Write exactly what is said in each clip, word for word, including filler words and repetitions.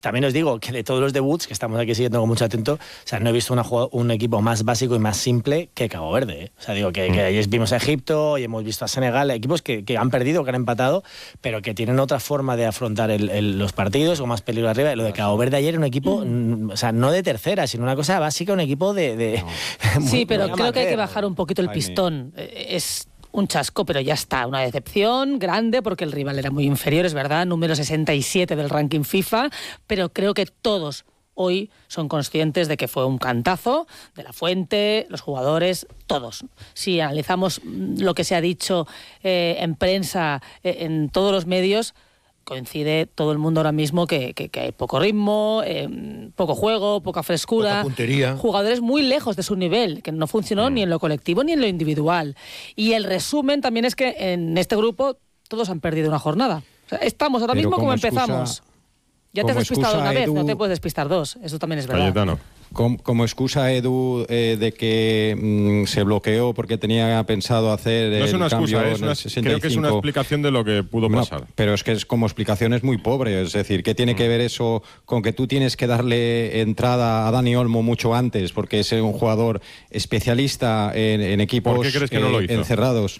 También os digo que de todos los debuts, que estamos aquí siguiendo con mucho atento, o sea, no he visto una, un equipo más básico y más simple que Cabo Verde, ¿eh? O sea, digo que, mm. que ayer vimos a Egipto y hemos visto a Senegal, equipos que, que han perdido, que han empatado, pero que tienen otra forma de afrontar el, el, los partidos, con más peligro arriba. Lo de Cabo Verde ayer era un equipo, mm. o sea, no de tercera, sino una cosa básica, un equipo de... de no. Sí, muy, pero muy creo que hay que bajar un poquito el pistón. Es... un chasco, pero ya está, una decepción grande porque el rival era muy inferior, es verdad, número sesenta y siete del ranking FIFA, pero creo que todos hoy son conscientes de que fue un cantazo de La Fuente, los jugadores, todos. Si analizamos lo que se ha dicho eh, en prensa, eh, en todos los medios, coincide todo el mundo ahora mismo que, que, que hay poco ritmo, eh, poco juego, poca frescura, poca puntería. Jugadores muy lejos de su nivel, que no funcionó mm. ni en lo colectivo ni en lo individual. Y el resumen también es que en este grupo todos han perdido una jornada. O sea, estamos ahora Pero mismo como, como excusa, empezamos. Ya te has despistado una vez, Edu, no te puedes despistar dos. Eso también es verdad. Cayetano. Como, como excusa, Edu, eh, de que mmm, se bloqueó porque tenía pensado hacer no es una el excusa, cambio es una, en el sesenta y cinco. Creo que es una explicación de lo que pudo no, pasar. Pero es que es como explicación es muy pobre. Es decir, ¿qué tiene mm. que ver eso con que tú tienes que darle entrada a Dani Olmo mucho antes? Porque es un jugador especialista en, en equipos ¿Por qué crees que no lo hizo? eh, encerrados.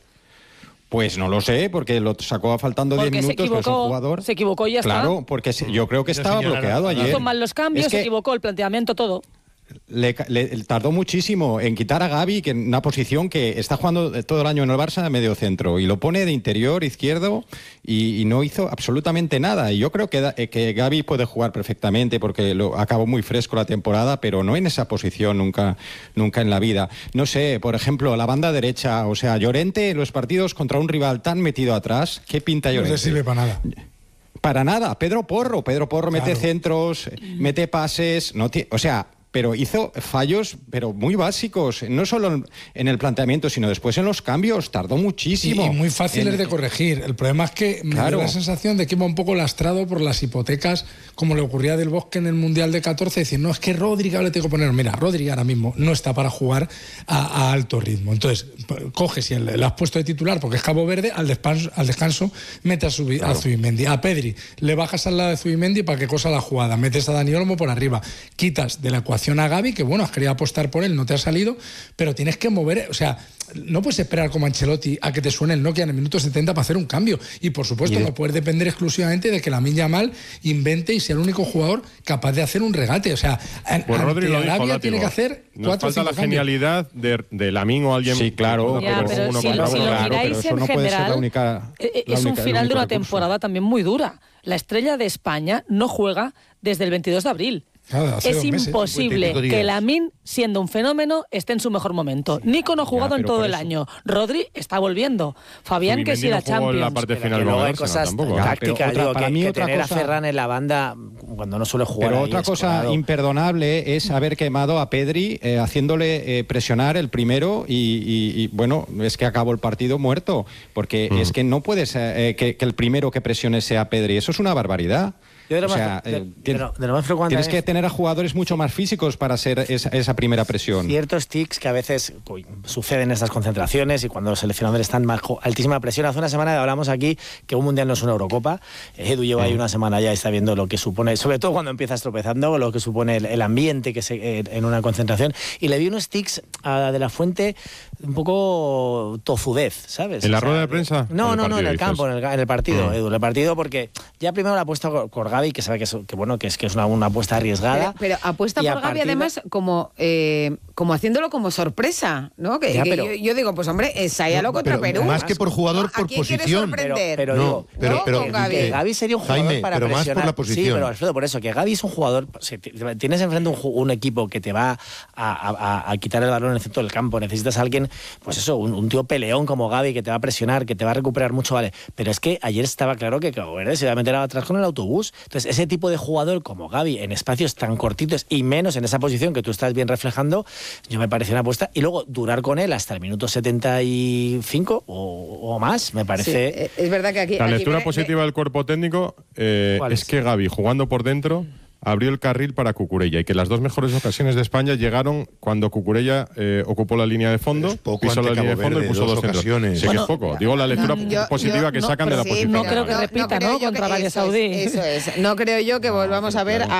Pues no lo sé, porque lo sacó faltando diez minutos, se equivocó, pero es un jugador... se equivocó y ya claro, está. Claro, porque se, yo creo que estaba bloqueado ayer. Hizo mal los cambios, es que se equivocó el planteamiento, todo. Le, le, tardó muchísimo en quitar a Gavi, que en una posición que está jugando todo el año en el Barça de medio centro, y lo pone de interior izquierdo y, y no hizo absolutamente nada. Y yo creo que, que Gavi puede jugar perfectamente porque lo acabó muy fresco la temporada, pero no en esa posición nunca, nunca en la vida. No sé, por ejemplo, la banda derecha, o sea, Llorente en los partidos contra un rival tan metido atrás, ¿qué pinta Llorente? No le sirve para nada. Para nada. Pedro Porro, Pedro Porro claro. mete centros, mete pases, no o sea... pero hizo fallos pero muy básicos, no solo en el planteamiento, sino después en los cambios, tardó muchísimo. Y, y muy fáciles en... de corregir. El problema es que me claro. da la sensación de que iba un poco lastrado por las hipotecas, como le ocurría a Del Bosque en el Mundial de catorce, decir, no, es que Rodri le tengo que poner, mira, Rodri ahora mismo no está para jugar a, a alto ritmo. Entonces, coges y le has puesto de titular porque es Cabo Verde, al descanso, al descanso metes a, Zubi, claro. a Zubimendi, a Pedri, le bajas al lado de Zubimendi para que cosa la jugada, metes a Dani Olmo por arriba, quitas de la ecuación a Gavi, que bueno, has querido apostar por él, no te ha salido, pero tienes que mover, o sea, no puedes esperar como Ancelotti a que te suene el Nokia en el minuto setenta para hacer un cambio. Y por supuesto y... no puedes depender exclusivamente de que Lamine Yamal invente y sea el único jugador capaz de hacer un regate. O sea, pues Rodri lo dijo, Arabia tiene que hacer Nos cuatro falta o la cinco genialidad de, de Lamine o alguien. Sí, claro, ya, pero, pero uno si, para si lo claro, miráis pero en no general, la única, la es única, un final de una recurso. temporada también muy dura. La estrella de España no juega desde el veintidós de abril. Claro, es imposible que Lamine, siendo un fenómeno, esté en su mejor momento. Sí. Nico no ha jugado ya, en todo el año. Rodri está volviendo. Fabián, que sí la no Champions. La parte pero final que luego hay Barcelona, cosas tampoco. tácticas. Otra, digo, para que, mí que otra tener cosa, a Ferran en la banda cuando no suele jugar. Pero ahí otra cosa escorado. imperdonable es haber quemado a Pedri eh, haciéndole eh, presionar el primero y, y, y bueno, es que acabó el partido muerto. Porque mm. es que no puedes eh, que, que el primero que presione sea Pedri. Eso es una barbaridad. Yo de lo o sea, más, de, eh, de lo, de lo más frecuente tienes que tener a jugadores mucho más físicos para hacer esa, esa primera presión. Ciertos tics que a veces uy, suceden en estas concentraciones y cuando los seleccionadores están bajo altísima presión. Hace una semana hablamos aquí que un mundial no es una Eurocopa. Edu lleva ahí una semana ya y está viendo lo que supone, sobre todo cuando empiezas tropezando, lo que supone el, el ambiente que se, eh, en una concentración. Y le vi unos tics a De La Fuente un poco tozudez, ¿sabes? ¿En la o sea, rueda de prensa? No, no, no, en el dices? campo, en el, en el partido, mm. Edu, en el partido, porque ya primero la apuesta por Gavi, que sabe que es, que, bueno, que es, que es una, una apuesta arriesgada. Pero, pero apuesta por Gavi, además, de... como, eh, como haciéndolo como sorpresa, ¿no? Que, ya, que pero, yo, yo digo, pues hombre, ensáyalo contra pero, Perú. Más que por jugador, no, por posición. Pero, pero, no, digo, pero, ¿no? pero, Con Gavi. Que Gavi sería un jugador Jaime, para pero presionar. Más por la posición. Sí, pero Alfredo, por eso, que Gavi es un jugador, si tienes enfrente un, un equipo que te va a, a, a quitar el balón en el centro del campo, necesitas a alguien, pues eso, un, un tío peleón como Gavi que te va a presionar, que te va a recuperar mucho, vale. Pero es que ayer estaba claro que Cabo Verde se iba a meter atrás con el autobús. Entonces, ese tipo de jugador como Gavi en espacios tan cortitos y menos en esa posición que tú estás bien reflejando, yo me parece una apuesta. Y luego durar con él hasta el minuto setenta y cinco o, o más, me parece. Sí, es verdad que aquí... La aquí lectura me, positiva me... del cuerpo técnico eh, es? es que Gavi, jugando por dentro, abrió el carril para Cucurella y que las dos mejores ocasiones de España llegaron cuando Cucurella eh, ocupó la línea de fondo, pisó la línea de fondo y puso dos centros. Sí, bueno, que es poco. Digo la lectura yo, positiva yo, que no, sacan de la sí, posición. No creo que repita, ¿no? ¿no? Contra Arabia Saudí. Eso es. No creo yo que volvamos a ver a